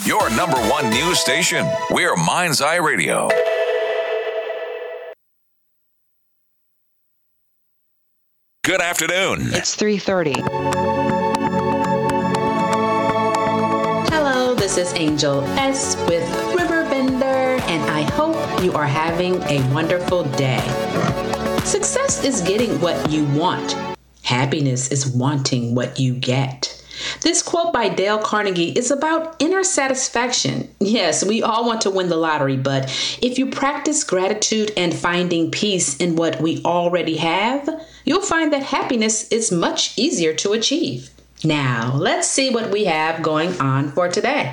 your number one news station. We're Mind's Eye Radio. Good afternoon. It's 3:30. Hello, this is Angel S. with Riverbender, and I hope you are having a wonderful day. Success is getting what you want. Happiness is wanting what you get. This quote by Dale Carnegie is about inner satisfaction. Yes, we all want to win the lottery, but if you practice gratitude and finding peace in what we already have, you'll find that happiness is much easier to achieve. Now, let's see what we have going on for today.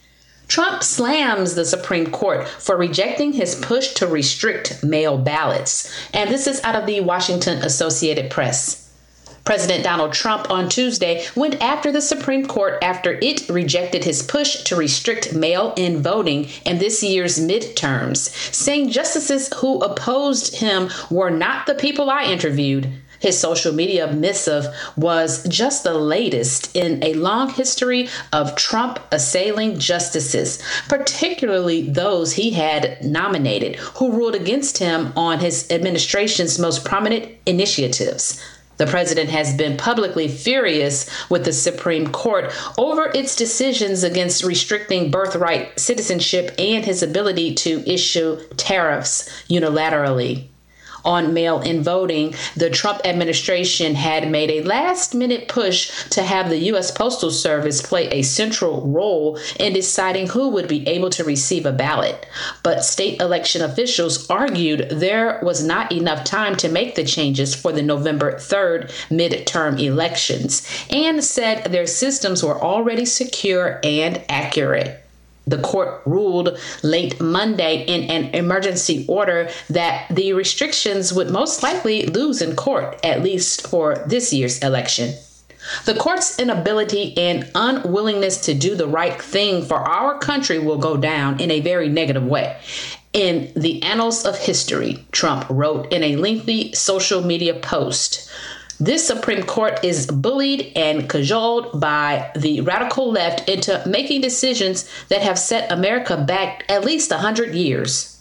Trump slams the Supreme Court for rejecting his push to restrict mail ballots. And this is out of the Washington Associated Press. President Donald Trump on Tuesday went after the Supreme Court after it rejected his push to restrict mail-in voting in this year's midterms, saying justices who opposed him were not the people I interviewed. His social media missive was just the latest in a long history of Trump assailing justices, particularly those he had nominated, who ruled against him on his administration's most prominent initiatives. The president has been publicly furious with the Supreme Court over its decisions against restricting birthright citizenship and his ability to issue tariffs unilaterally. On mail-in voting, the Trump administration had made a last-minute push to have the U.S. Postal Service play a central role in deciding who would be able to receive a ballot. But state election officials argued there was not enough time to make the changes for the November 3rd midterm elections and said their systems were already secure and accurate. The court ruled late Monday in an emergency order that the restrictions would most likely lose in court, at least for this year's election. The court's inability and unwillingness to do the right thing for our country will go down in a very negative way. In the annals of history, Trump wrote in a lengthy social media post. This Supreme Court is bullied and cajoled by the radical left into making decisions that have set America back at least 100 years.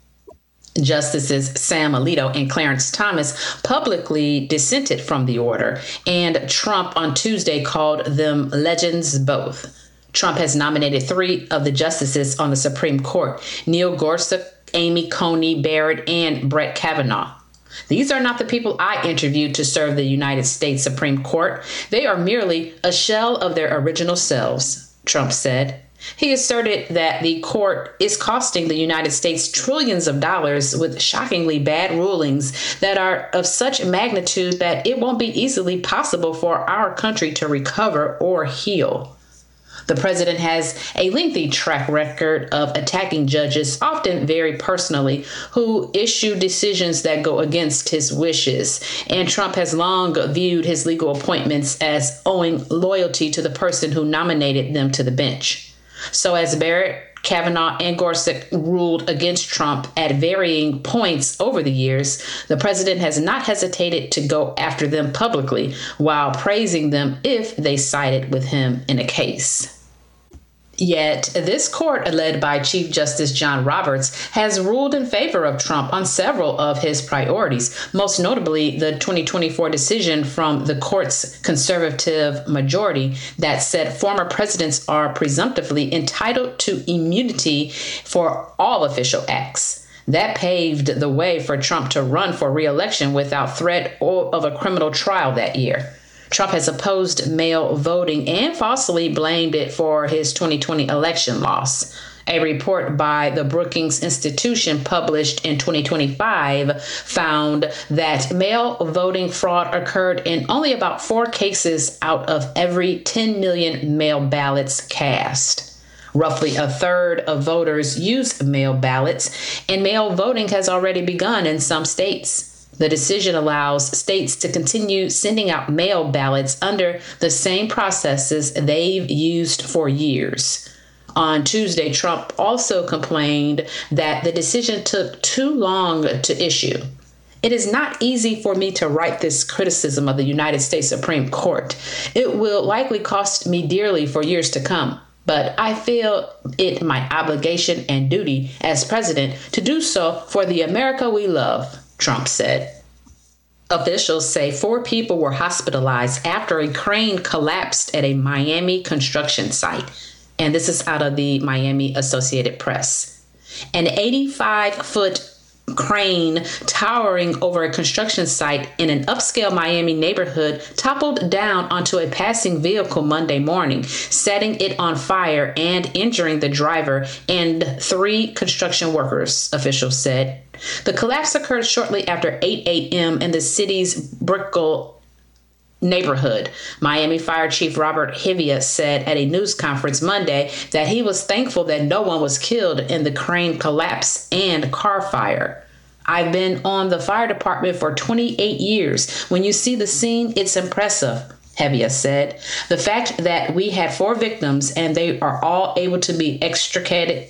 Justices Sam Alito and Clarence Thomas publicly dissented from the order, and Trump on Tuesday called them legends both. Trump has nominated 3 of the justices on the Supreme Court, Neil Gorsuch, Amy Coney Barrett, and Brett Kavanaugh. These are not the people I interviewed to serve the United States Supreme Court. They are merely a shell of their original selves, Trump said. He asserted that the court is costing the United States trillions of dollars with shockingly bad rulings that are of such magnitude that it won't be easily possible for our country to recover or heal. The president has a lengthy track record of attacking judges, often very personally, who issue decisions that go against his wishes. And Trump has long viewed his legal appointments as owing loyalty to the person who nominated them to the bench. So as Barrett, Kavanaugh, and Gorsuch ruled against Trump at varying points over the years, the president has not hesitated to go after them publicly while praising them if they sided with him in a case. Yet this court, led by Chief Justice John Roberts, has ruled in favor of Trump on several of his priorities, most notably the 2024 decision from the court's conservative majority that said former presidents are presumptively entitled to immunity for all official acts. That paved the way for Trump to run for re-election without threat of a criminal trial that year. Trump has opposed mail voting and falsely blamed it for his 2020 election loss. A report by the Brookings Institution published in 2025 found that mail voting fraud occurred in only about 4 cases out of every 10 million mail ballots cast. Roughly a third of voters use mail ballots, and mail voting has already begun in some states. The decision allows states to continue sending out mail ballots under the same processes they've used for years. On Tuesday, Trump also complained that the decision took too long to issue. It is not easy for me to write this criticism of the United States Supreme Court. It will likely cost me dearly for years to come. but I feel it my obligation and duty as president to do so for the America we love, Trump said. Officials say 4 people were hospitalized after a crane collapsed at a Miami construction site. And this is out of the Miami Associated Press. An 85-foot crane towering over a construction site in an upscale Miami neighborhood toppled down onto a passing vehicle Monday morning, setting it on fire and injuring the driver and 3 construction workers, officials said. The collapse occurred shortly after 8 a.m. in the city's Brickell neighborhood. Miami Fire Chief Robert Hivia said at a news conference Monday that he was thankful that no one was killed in the crane collapse and car fire. I've been on the fire department for 28 years. When you see the scene, it's impressive, Hevia said. The fact that we had 4 victims and they are all able to be extricated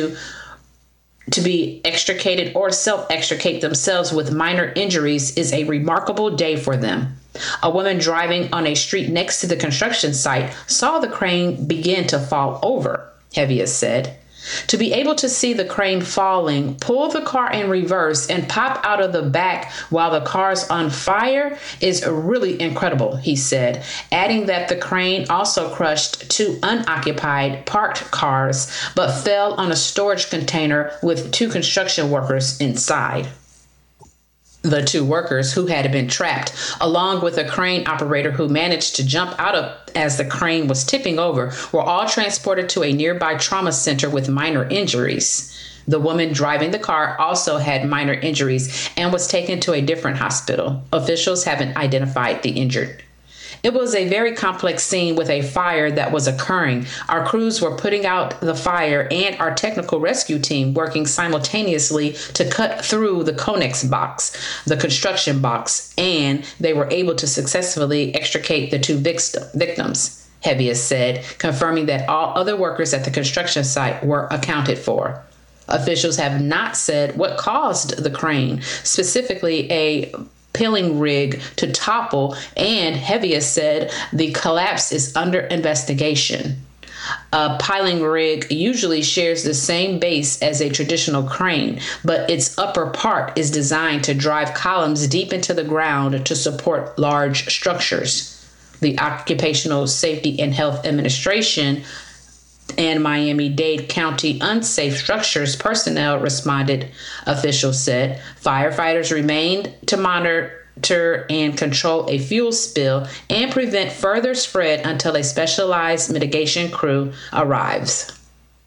or self-extricate themselves with minor injuries is a remarkable day for them. A woman driving on a street next to the construction site saw the crane begin to fall over, Hevia said. To be able to see the crane falling, pull the car in reverse, and pop out of the back while the car's on fire is really incredible, he said, adding that the crane also crushed 2 unoccupied parked cars but fell on a storage container with 2 construction workers inside. The 2 workers who had been trapped, along with a crane operator who managed to jump out of as the crane was tipping over, were all transported to a nearby trauma center with minor injuries. The woman driving the car also had minor injuries and was taken to a different hospital. Officials haven't identified the injured. It was a very complex scene with a fire that was occurring. Our crews were putting out the fire and our technical rescue team working simultaneously to cut through the Conex box, the construction box, and they were able to successfully extricate the 2 victims, Hevia said, confirming that all other workers at the construction site were accounted for. Officials have not said what caused the crane, specifically a piling rig, to topple, and Hevia said the collapse is under investigation. A piling rig usually shares the same base as a traditional crane, but its upper part is designed to drive columns deep into the ground to support large structures. The Occupational Safety and Health Administration and Miami-Dade County Unsafe Structures personnel responded, officials said. Firefighters remained to monitor and control a fuel spill and prevent further spread until a specialized mitigation crew arrives.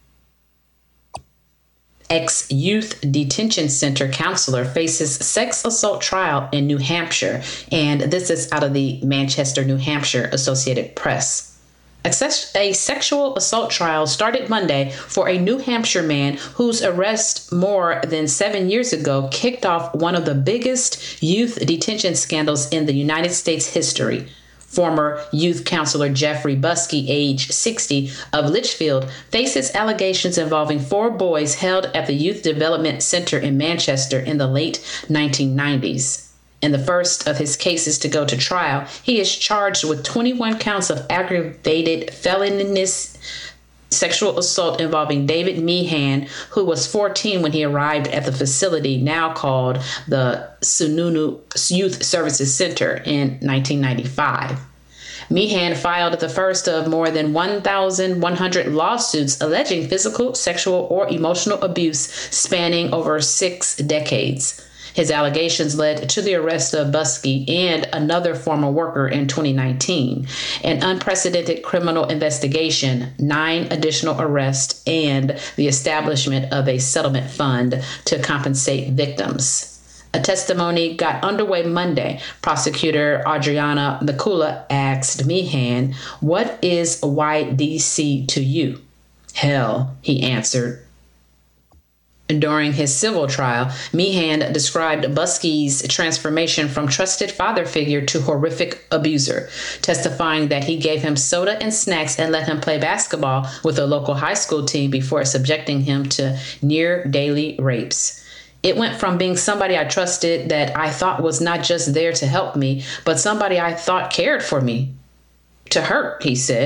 Ex-youth detention center counselor faces sex assault trial in New Hampshire, and this is out of the Manchester, New Hampshire Associated Press. A sexual assault trial started Monday for a New Hampshire man whose arrest more than 7 years ago kicked off one of the biggest youth detention scandals in the United States history. Former youth counselor Jeffrey Buskey, age 60, of Litchfield, faces allegations involving 4 boys held at the Youth Development Center in Manchester in the late 1990s. In the first of his cases to go to trial, he is charged with 21 counts of aggravated felonious sexual assault involving David Meehan, who was 14 when he arrived at the facility now called the Sununu Youth Services Center in 1995. Meehan filed the first of more than 1,100 lawsuits alleging physical, sexual, or emotional abuse spanning over 6 decades. His allegations led to the arrest of Buskey and another former worker in 2019, an unprecedented criminal investigation, 9 additional arrests, and the establishment of a settlement fund to compensate victims. A testimony got underway Monday. Prosecutor Adriana Mikula asked Meehan, "What is YDC to you?" "Hell," he answered. During his civil trial, Meehan described Buskey's transformation from trusted father figure to horrific abuser, testifying that he gave him soda and snacks and let him play basketball with a local high school team before subjecting him to near daily rapes. "It went from being somebody I trusted that I thought was not just there to help me, but somebody I thought cared for me, to hurt," he said.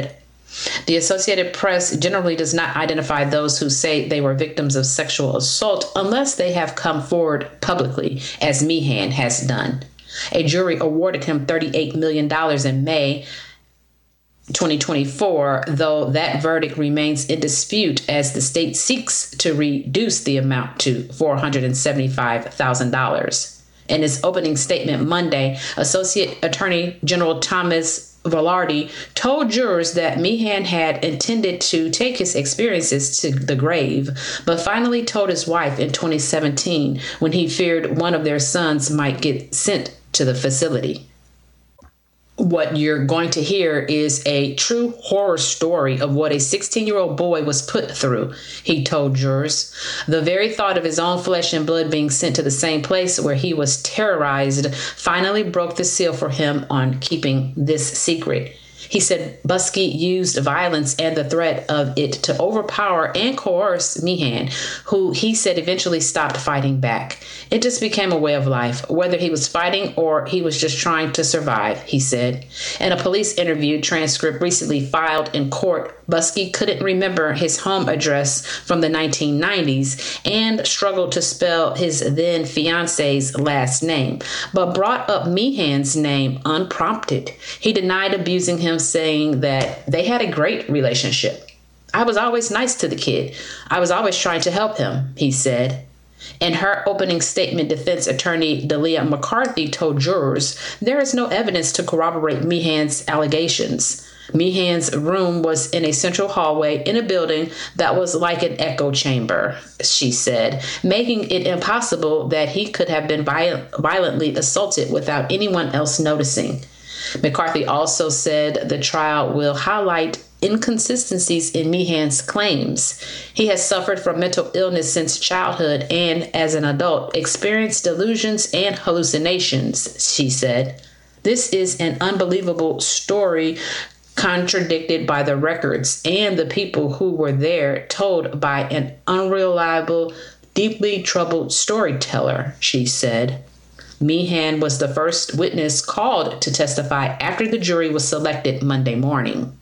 The Associated Press generally does not identify those who say they were victims of sexual assault unless they have come forward publicly, as Meehan has done. A jury awarded him $38 million in May 2024, though that verdict remains in dispute as the state seeks to reduce the amount to $475,000. In his opening statement Monday, Associate Attorney General Thomas Velarde told jurors that Meehan had intended to take his experiences to the grave, but finally told his wife in 2017 when he feared one of their sons might get sent to the facility. What you're going to hear is a true horror story of what a 16-year-old boy was put through, he told jurors. The very thought of his own flesh and blood being sent to the same place where he was terrorized finally broke the seal for him on keeping this secret. He said Buskey used violence and the threat of it to overpower and coerce Meehan, who he said eventually stopped fighting back. It just became a way of life, whether he was fighting or he was just trying to survive, he said. In a police interview transcript recently filed in court, Buskey couldn't remember his home address from the 1990s and struggled to spell his then fiance's last name, but brought up Meehan's name unprompted. He denied abusing him, saying that they had a great relationship. I was always nice to the kid. I was always trying to help him, he said. In her opening statement, defense attorney Delia McCarthy told jurors there is no evidence to corroborate Meehan's allegations. Meehan's room was in a central hallway in a building that was like an echo chamber, she said, making it impossible that he could have been violently assaulted without anyone else noticing. McCarthy also said the trial will highlight inconsistencies in Meehan's claims. He has suffered from mental illness since childhood and, as an adult, experienced delusions and hallucinations, she said. This is an unbelievable story contradicted by the records and the people who were there, told by an unreliable, deeply troubled storyteller, she said. Meehan was the first witness called to testify after the jury was selected Monday morning.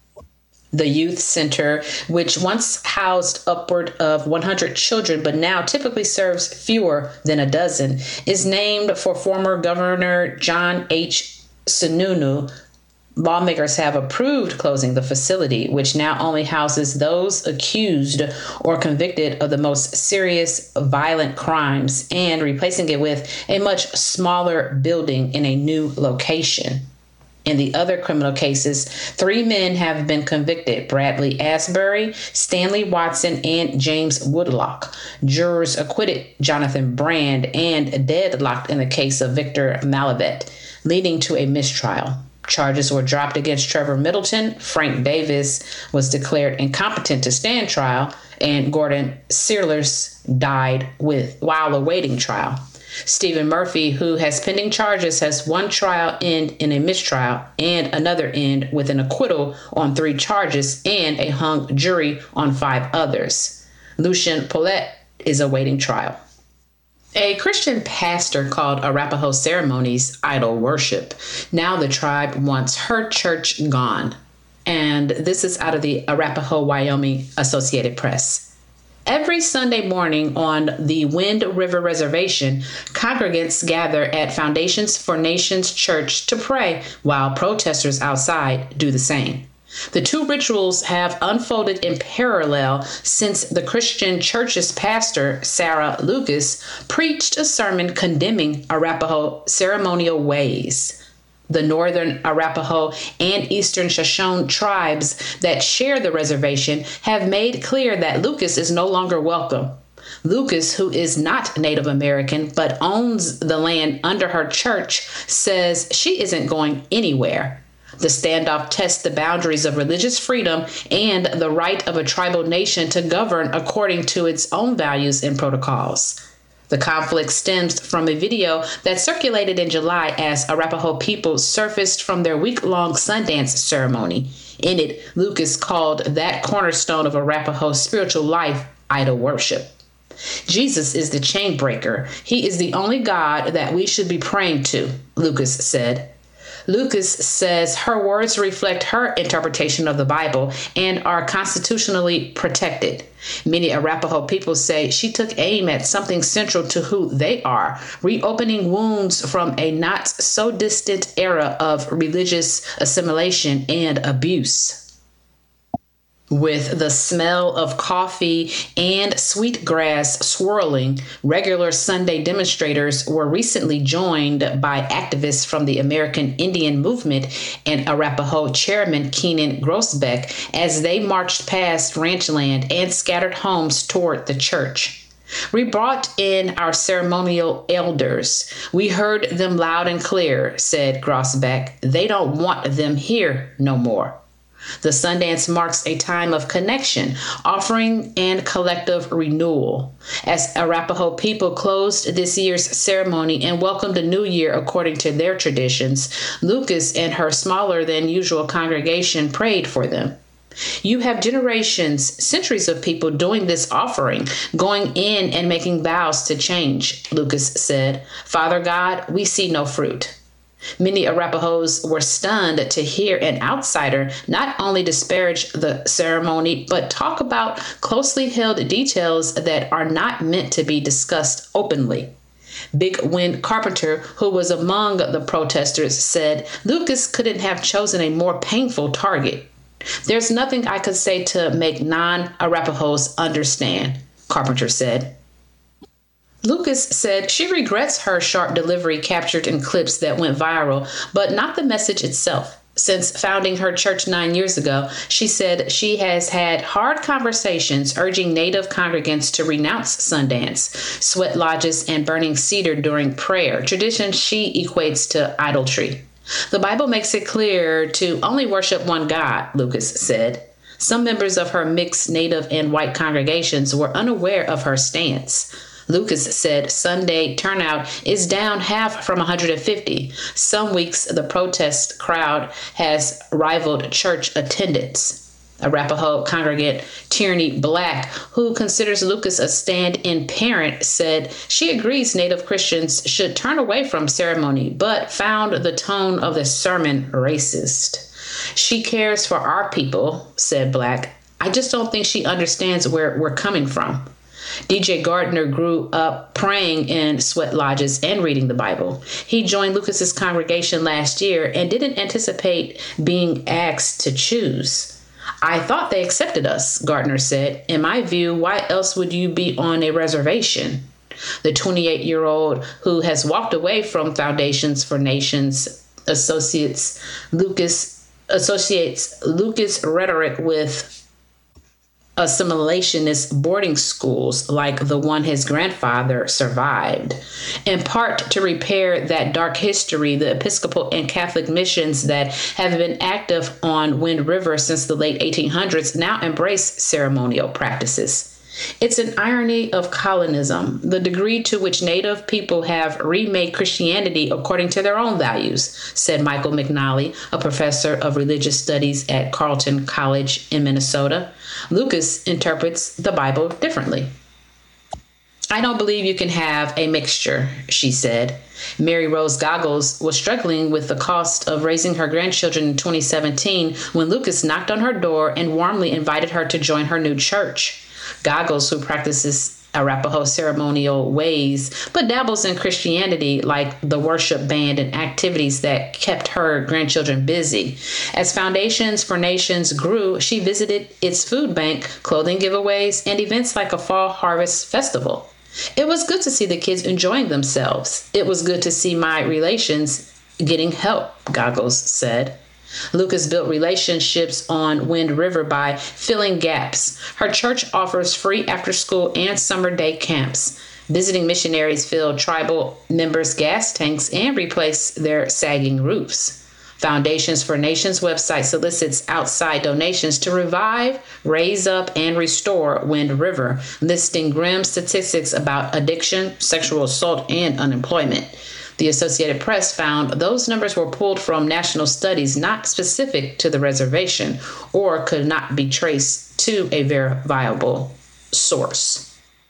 The youth center, which once housed upward of 100 children but now typically serves fewer than a dozen, is named for former Governor John H. Sununu. Lawmakers have approved closing the facility, which now only houses those accused or convicted of the most serious violent crimes, and replacing it with a much smaller building in a new location. In the other criminal cases, 3 men have been convicted: Bradley Asbury, Stanley Watson, and James Woodlock. Jurors acquitted Jonathan Brand and deadlocked in the case of Victor Malavet, leading to a mistrial. Charges were dropped against Trevor Middleton. Frank Davis was declared incompetent to stand trial, and Gordon Searles died while awaiting trial. Stephen Murphy, who has pending charges, has one trial end in a mistrial and another end with an acquittal on 3 charges and a hung jury on 5 others. Lucien Paulette is awaiting trial. A Christian pastor called Arapaho ceremonies idol worship. Now the tribe wants her church gone. And this is out of the Arapaho, Wyoming Associated Press. Every Sunday morning on the Wind River Reservation, congregants gather at Foundations for Nations Church to pray, while protesters outside do the same. The 2 rituals have unfolded in parallel since the Christian Church's pastor, Sarah Lucas, preached a sermon condemning Arapaho ceremonial ways. The Northern Arapaho and Eastern Shoshone tribes that share the reservation have made clear that Lucas is no longer welcome. Lucas, who is not Native American but owns the land under her church, says she isn't going anywhere. The standoff tests the boundaries of religious freedom and the right of a tribal nation to govern according to its own values and protocols. The conflict stems from a video that circulated in July as Arapaho people surfaced from their week-long Sundance ceremony. In it, Lucas called that cornerstone of Arapaho spiritual life idol worship. Jesus is the chain breaker. He is the only God that we should be praying to, Lucas said. Lucas says her words reflect her interpretation of the Bible and are constitutionally protected. Many Arapaho people say she took aim at something central to who they are, reopening wounds from a not so distant era of religious assimilation and abuse. With the smell of coffee and sweetgrass swirling, regular Sunday demonstrators were recently joined by activists from the American Indian Movement and Arapaho Chairman Keenan Grosbeck as they marched past ranch land and scattered homes toward the church. We brought in our ceremonial elders. We heard them loud and clear, said Grosbeck. They don't want them here no more. The Sundance marks a time of connection, offering, and collective renewal. As Arapaho people closed this year's ceremony and welcomed a new year according to their traditions, Lucas and her smaller than usual congregation prayed for them. You have generations, centuries of people doing this offering, going in and making vows to change, Lucas said. Father God, we see no fruit. Many Arapahoes were stunned to hear an outsider not only disparage the ceremony, but talk about closely held details that are not meant to be discussed openly. Big Wind Carpenter, who was among the protesters, said Lucas couldn't have chosen a more painful target. There's nothing I could say to make non-Arapahoes understand, Carpenter said. Lucas said she regrets her sharp delivery captured in clips that went viral, but not the message itself. Since founding her church 9 years ago, she said she has had hard conversations urging Native congregants to renounce Sundance, sweat lodges, and burning cedar during prayer, traditions she equates to idolatry. The Bible makes it clear to only worship one God, Lucas said. Some members of her mixed Native and white congregations were unaware of her stance. Lucas said Sunday turnout is down half from 150. Some weeks, the protest crowd has rivaled church attendance. Arapaho congregant Tierney Black, who considers Lucas a stand-in parent, said she agrees Native Christians should turn away from ceremony, but found the tone of the sermon racist. She cares for our people, said Black. I just don't think she understands where we're coming from. DJ Gardner grew up praying in sweat lodges and reading the Bible. He joined Lucas's congregation last year and didn't anticipate being asked to choose. I thought they accepted us, Gardner said. In my view, why else would you be on a reservation? The 28-year-old who has walked away from Foundations for Nations associates Lucas rhetoric with assimilationist boarding schools like the one his grandfather survived. In part to repair that dark history, the Episcopal and Catholic missions that have been active on Wind River since the late 1800s now embrace ceremonial practices. It's an irony of colonism, the degree to which Native people have remade Christianity according to their own values, said Michael McNally, a professor of religious studies at Carleton College in Minnesota. Lucas interprets the Bible differently. I don't believe you can have a mixture, she said. Mary Rose Goggles was struggling with the cost of raising her grandchildren in 2017 when Lucas knocked on her door and warmly invited her to join her new church. Goggles, who practices Arapaho ceremonial ways, but dabbles in Christianity like the worship band and activities that kept her grandchildren busy. As Foundations for Nations grew, she visited its food bank, clothing giveaways, and events like a fall harvest festival. It was good to see the kids enjoying themselves. It was good to see my relations getting help, Goggles said. Lucas built relationships on Wind River by filling gaps. Her church offers free after-school and summer day camps. Visiting missionaries fill tribal members' gas tanks and replace their sagging roofs. Foundations for Nations website solicits outside donations to revive, raise up, and restore Wind River, listing grim statistics about addiction, sexual assault, and unemployment. The Associated Press found those numbers were pulled from national studies not specific to the reservation or could not be traced to a verifiable source.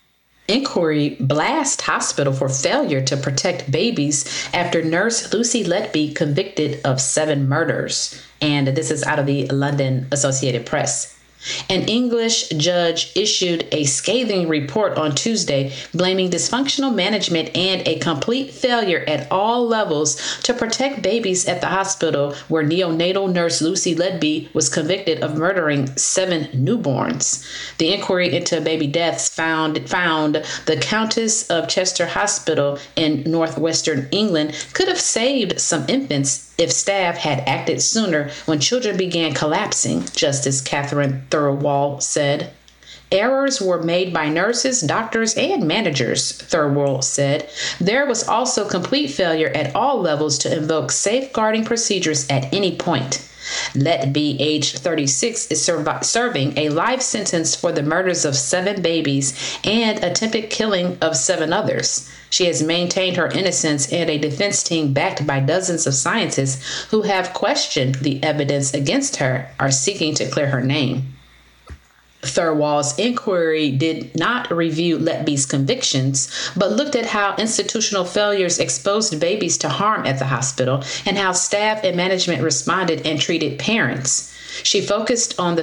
Inquiry blasts hospital for failure to protect babies after nurse Lucy Letby convicted of 7 murders. And this is out of the London Associated Press. An English judge issued a scathing report on Tuesday, blaming dysfunctional management and a complete failure at all levels to protect babies at the hospital where neonatal nurse Lucy Letby was convicted of murdering 7 newborns. The inquiry into baby deaths found the Countess of Chester Hospital in northwestern England could have saved some infants if staff had acted sooner when children began collapsing, Justice Catherine Thirlwall said. Errors were made by nurses, doctors, and managers, Thirlwall said. There was also complete failure at all levels to invoke safeguarding procedures at any point. Letby, aged 36, is serving a life sentence for the murders of 7 babies and attempted killing of 7 others. She has maintained her innocence, and a defense team backed by dozens of scientists who have questioned the evidence against her are seeking to clear her name. Thirlwall's inquiry did not review Letby's convictions, but looked at how institutional failures exposed babies to harm at the hospital and how staff and management responded and treated parents. She focused on the